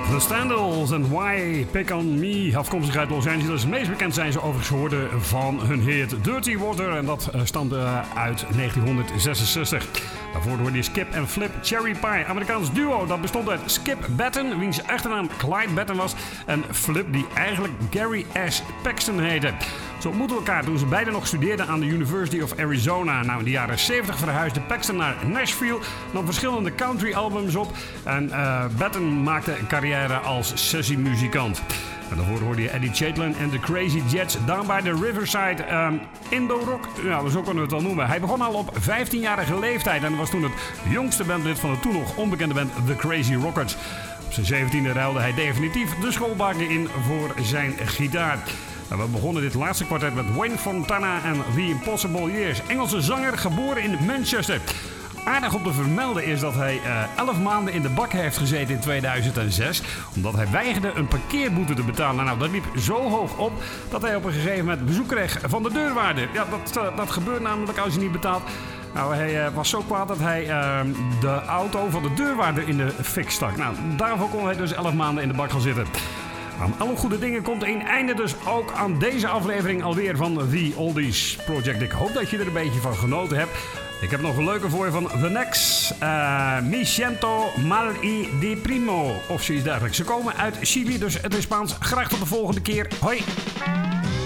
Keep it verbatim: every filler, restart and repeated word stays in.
The Standals en Why Pick On Me, afkomstig uit Los Angeles. Meest bekend zijn ze overigens geworden van hun hit Dirty Water. En dat stamde uit negentien zesenzestig. Daarvoor hoorde je Skip en Flip Cherry Pie. Amerikaans duo dat bestond uit Skip Batten, wiens achternaam Clyde Batten was. En Flip, die eigenlijk Gary Ash Paxton heette. Ze ontmoetten elkaar toen ze beiden nog studeerden aan de University of Arizona. Nou, in de jaren zeventig verhuisde Paxton naar Nashville. Nam verschillende country albums op. En uh, Batten maakte een carrière als sessiemuzikant. En daarvoor hoorde je Eddie Chaitlin en de Crazy Jets Down by the Riverside. Um, Indo-rock, nou, zo kunnen we het wel noemen. Hij begon al op vijftienjarige leeftijd en was toen het jongste bandlid van de toen nog onbekende band The Crazy Rockers. Op zijn zeventiende ruilde hij definitief de schoolbanken in voor zijn gitaar. We begonnen dit laatste kwartet met Wayne Fontana en The Impossible Years. Engelse zanger, geboren in Manchester. Aardig om te vermelden is dat hij uh, elf maanden in de bak heeft gezeten in tweeduizend zes. Omdat hij weigerde een parkeerboete te betalen. Nou, dat liep zo hoog op dat hij op een gegeven moment bezoek kreeg van de deurwaarder. Ja, dat, uh, dat gebeurt namelijk als je niet betaalt. Nou, hij uh, was zo kwaad dat hij uh, de auto van de deurwaarder in de fik stak. Nou, daarvoor kon hij dus elf maanden in de bak gaan zitten. Aan alle goede dingen komt een einde dus ook aan deze aflevering alweer van The Oldies Project. Ik hoop dat je er een beetje van genoten hebt. Ik heb nog een leuke voor je van The Next. Uh, Mi siento mal y deprimo. Of zoiets dergelijks. Ze komen uit Chili, dus het is Spaans. Graag tot de volgende keer. Hoi!